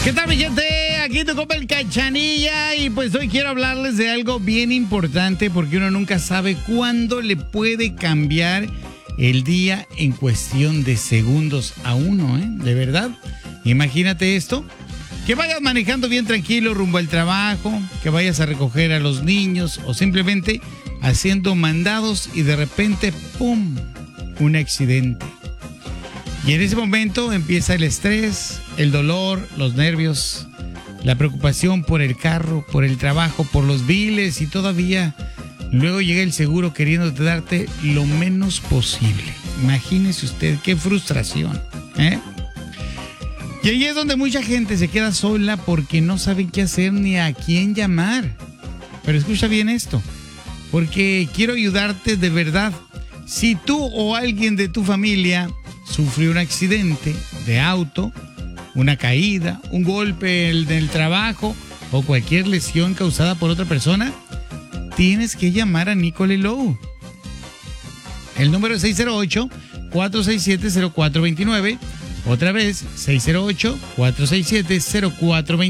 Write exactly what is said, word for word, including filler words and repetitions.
¿Qué tal, mi gente? Aquí tu compa el Cachanilla y pues hoy quiero hablarles de algo bien importante porque uno nunca sabe cuándo le puede cambiar el día en cuestión de segundos a uno, ¿eh? De verdad. Imagínate esto, que vayas manejando bien tranquilo rumbo al trabajo, que vayas a recoger a los niños o simplemente haciendo mandados y de repente, ¡pum!, un accidente. Y en ese momento empieza el estrés, el dolor, los nervios, la preocupación por el carro, por el trabajo, por los biles y todavía luego llega el seguro queriéndote darte lo menos posible. Imagínese usted qué frustración, ¿eh? Y ahí es donde mucha gente se queda sola porque no saben qué hacer ni a quién llamar. Pero escucha bien esto, porque quiero ayudarte de verdad. Si tú o alguien de tu familia sufrió un accidente de auto, una caída, un golpe en el trabajo o cualquier lesión causada por otra persona, tienes que llamar a Nicole Lowe. El número es seis cero ocho, cuatro seis siete, cero cuatro dos nueve. Otra vez, seis cero ocho, cuatro seis siete, cero cuatro dos nueve.